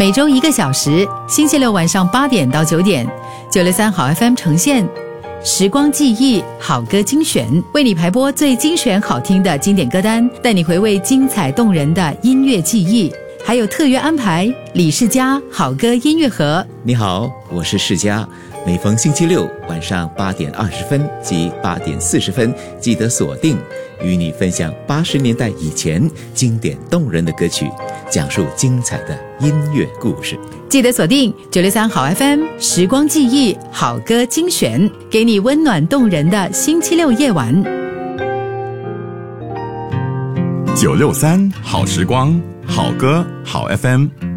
每周1个小时，星期六晚上8点到9点，963好 FM 呈现时光记忆好歌精选，为你排播最精选好听的经典歌单，带你回味精彩动人的音乐记忆。还有特约安排李世嘉好歌音乐盒。 你好，我是世嘉，每逢星期六晚上8点20分及8点40分，记得锁定，与你分享80年代以前经典动人的歌曲，讲述精彩的音乐故事。 记得锁定963好 FM 时光记忆好歌精选，给你温暖动人的星期六夜晚。 963好时光，好歌好 FM。